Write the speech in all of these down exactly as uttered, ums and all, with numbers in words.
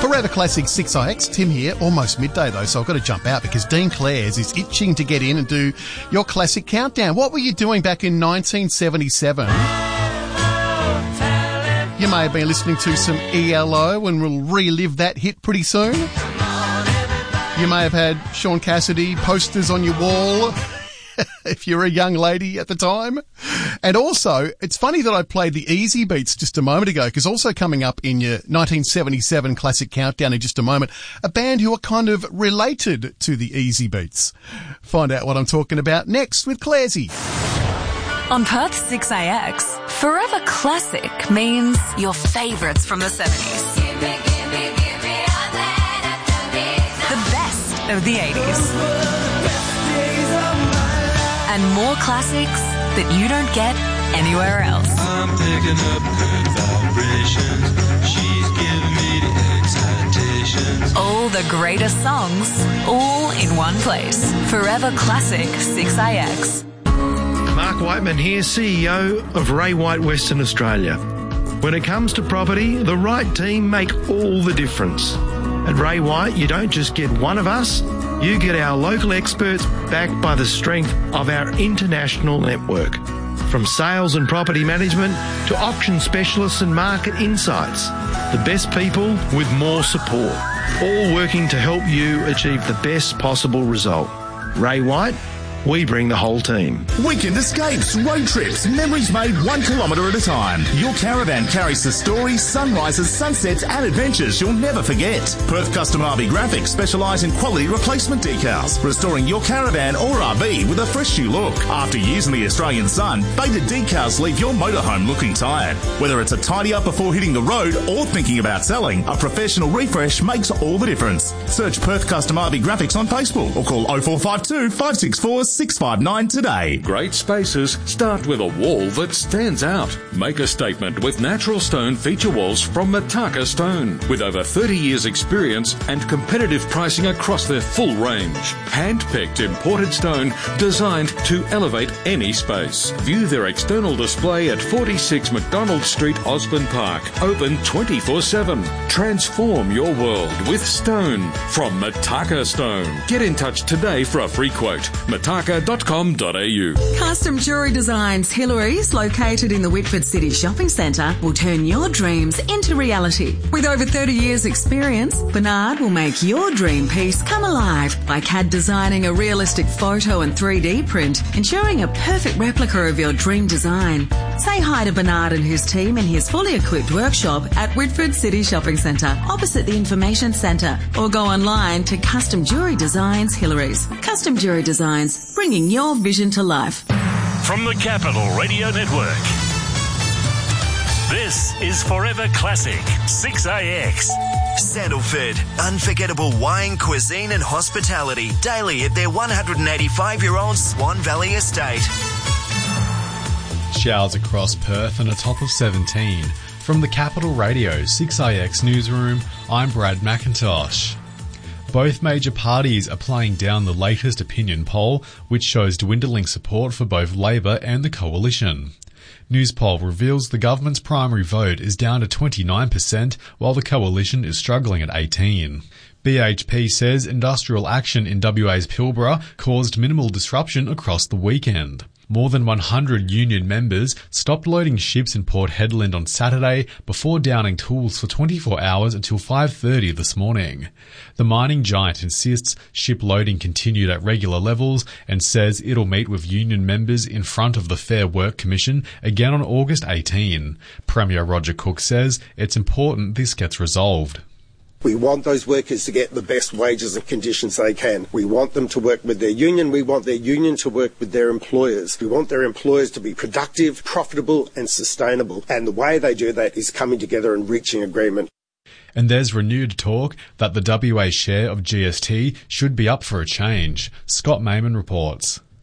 Forever Classic six I X, Tim here, almost midday though, so I've got to jump out because Dean Clares is itching to get in and do your classic countdown. What were you doing back in nineteen seventy-seven? You may have been listening to some E L O and we'll relive that hit pretty soon. You may have had Sean Cassidy posters on your wall if you're a young lady at the time. And also, it's funny that I played the Easy Beats just a moment ago, because also coming up in your nineteen seventy-seven classic countdown in just a moment, a band who are kind of related to the Easy Beats. Find out what I'm talking about next with Claresy. On Perth six A X, Forever Classic means your favourites from the seventies. Give me, give me, give me all that. The best of the eighties. And more classics that you don't get anywhere else. I'm picking up good vibrations. She's giving me the excitations. All the greatest songs, all in one place. Forever Classic six A X. Mark Whiteman here, C E O of Ray White Western Australia. When it comes to property, the right team make all the difference. At Ray White, you don't just get one of us, you get our local experts backed by the strength of our international network. From sales and property management to auction specialists and market insights, the best people with more support, all working to help you achieve the best possible result. Ray White, we bring the whole team. Weekend escapes, road trips, memories made one kilometre at a time. Your caravan carries the stories, sunrises, sunsets and adventures you'll never forget. Perth Custom R V Graphics specialise in quality replacement decals, restoring your caravan or R V with a fresh new look. After years in the Australian sun, faded decals leave your motorhome looking tired. Whether it's a tidy up before hitting the road or thinking about selling, a professional refresh makes all the difference. Search Perth Custom R V Graphics on Facebook or call oh four five two, five six four, six five nine today. Great spaces start with a wall that stands out. Make a statement with natural stone feature walls from Mataka Stone. With over thirty years experience and competitive pricing across their full range. Hand-picked imported stone designed to elevate any space. View their external display at forty-six McDonald Street, Osborne Park. Open twenty-four seven. Transform your world with stone from Mataka Stone. Get in touch today for a free quote. mataka dot com dot a u. Custom Jewellery Designs Hillary's, located in the Whitford City Shopping Centre, will turn your dreams into reality. With over thirty years experience, Bernard will make your dream piece come alive by C A D designing a realistic photo and three D print, ensuring a perfect replica of your dream design. Say hi to Bernard and his team in his fully equipped workshop at Whitford City Shopping Centre, opposite the Information Centre, or go online to Custom Jewellery Designs Hillary's. Custom Jewellery Designs, bringing your vision to life. From the Capital Radio Network, this is Forever Classic six A X. Sandalford, unforgettable wine, cuisine and hospitality daily at their one hundred eighty-five-year-old Swan Valley estate. Showers across Perth and a top of seventeen. From the Capital Radio six A X newsroom, I'm Brad McIntosh. Both major parties are playing down the latest opinion poll, which shows dwindling support for both Labor and the Coalition. Newspoll reveals the government's primary vote is down to twenty-nine percent, while the Coalition is struggling at eighteen percent. B H P says industrial action in W A's Pilbara caused minimal disruption across the weekend. More than one hundred union members stopped loading ships in Port Hedland on Saturday before downing tools for twenty-four hours until five thirty this morning. The mining giant insists ship loading continued at regular levels and says it'll meet with union members in front of the Fair Work Commission again on August eighteenth. Premier Roger Cook says it's important this gets resolved. We want those workers to get the best wages and conditions they can. We want them to work with their union. We want their union to work with their employers. We want their employers to be productive, profitable and sustainable. And the way they do that is coming together and reaching agreement. And there's renewed talk that the W A share of G S T should be up for a change. Scott Mayman reports.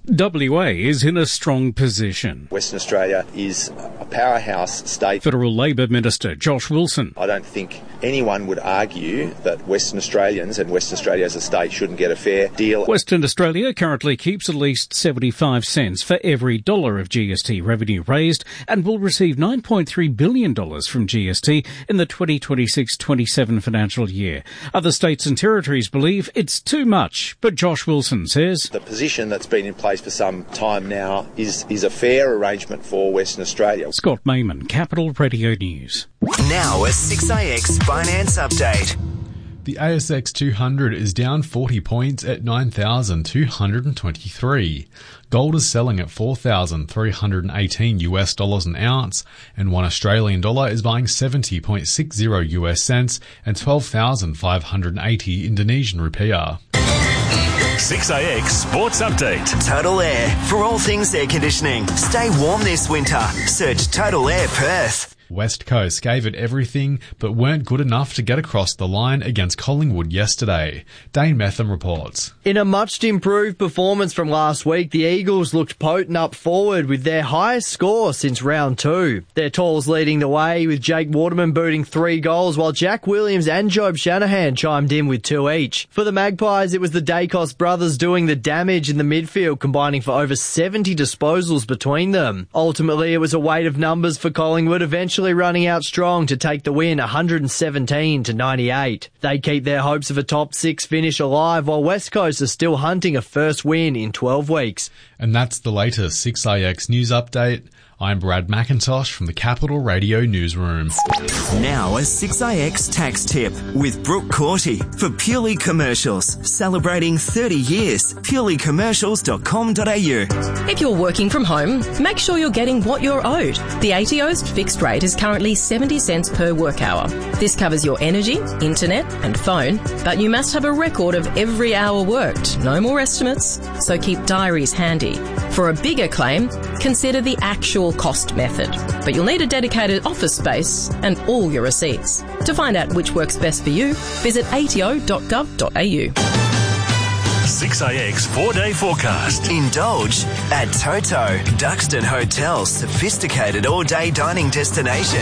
W A is in a strong position. Western Australia is a powerhouse state. Federal Labor Minister Josh Wilson. I don't think anyone would argue that Western Australians and Western Australia as a state shouldn't get a fair deal. Western Australia currently keeps at least seventy-five cents for every dollar of G S T revenue raised and will receive nine point three billion dollars from G S T in the twenty twenty-six twenty-seven financial year. Other states and territories believe it's too much, but Josh Wilson says the position that's been in place for some time now is, is a fair arrangement for Western Australia. Scott Mayman, Capital Radio News. Now a six A X Finance Update. The A S X two hundred is down forty points at nine thousand two hundred twenty-three. Gold is selling at four thousand three hundred eighteen US dollars an ounce, and one Australian dollar is buying seventy point six zero US cents and twelve thousand five hundred eighty Indonesian rupiah. six A X Sports Update. Total Air. For all things air conditioning. Stay warm this winter. Search Total Air Perth. West Coast gave it everything, but weren't good enough to get across the line against Collingwood yesterday. Dane Metham reports. In a much improved performance from last week, the Eagles looked potent up forward with their highest score since round two. Their talls leading the way with Jake Waterman booting three goals, while Jack Williams and Job Shanahan chimed in with two each. For the Magpies, it was the Dacos brothers doing the damage in the midfield, combining for over seventy disposals between them. Ultimately, it was a weight of numbers for Collingwood, eventually running out strong to take the win one hundred seventeen to ninety-eight. They keep their hopes of a top six finish alive, while West Coast are still hunting a first win in twelve weeks. And that's the latest six A X news update. I'm Brad McIntosh from the Capital Radio Newsroom. Now a six A X tax tip with Brooke Corty for Purely Commercials. Celebrating thirty years. purely commercials dot com dot a u. If you're working from home, make sure you're getting what you're owed. The A T O's fixed rate is currently seventy cents per work hour. This covers your energy, internet and phone, but you must have a record of every hour worked. No more estimates, so keep diaries handy. For a bigger claim, consider the actual cost method, but you'll need a dedicated office space and all your receipts. To find out which works best for you, visit a t o dot gov dot a u. six A X four-day forecast. Indulge at Toto, Duxton Hotel's sophisticated all-day dining destination.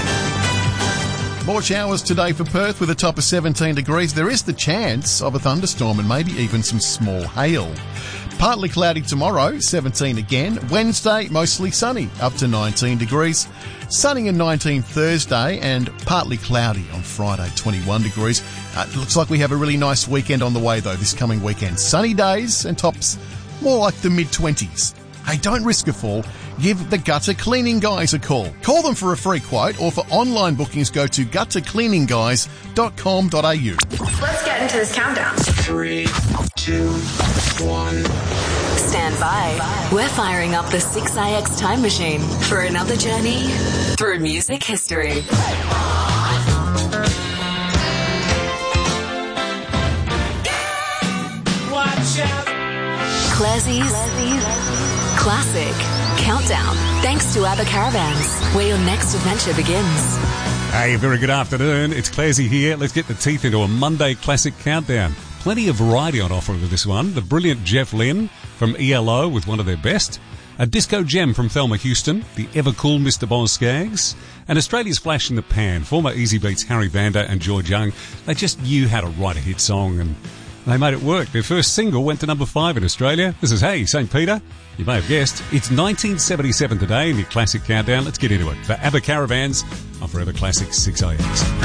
More showers today for Perth with a top of seventeen degrees. There is the chance of a thunderstorm and maybe even some small hail. Partly cloudy tomorrow, seventeen again. Wednesday, mostly sunny, up to nineteen degrees. Sunny and nineteen Thursday and partly cloudy on Friday, twenty-one degrees. Uh, it looks like we have a really nice weekend on the way though this coming weekend. Sunny days and tops more like the mid-twenties. Hey, don't risk a fall. Give the Gutter Cleaning Guys a call. Call them for a free quote, or for online bookings go to gutter cleaning guys dot com dot a u. Let's get into this countdown. Three, two, one. Stand by. We're firing up the six A X time machine for another journey through music history. Watch out. Classie's Classic Countdown. Thanks to ABBA Caravans, where your next adventure begins. Hey, very good afternoon. It's Classy here. Let's get the teeth into a Monday Classic Countdown. Plenty of variety on offer with this one. The brilliant Jeff Lynne from E L O with one of their best. A disco gem from Thelma Houston, the ever-cool Mister Boz Skaggs. And Australia's flash in the pan, former Easy Beats Harry Vanda and George Young. They just knew how to write a hit song and they made it work. Their first single went to number five in Australia. This is Hey, Saint Peter. You may have guessed. It's nineteen seventy-seven today in your Classic Countdown. Let's get into it. For ABBA Caravans, on Forever Classic six A X.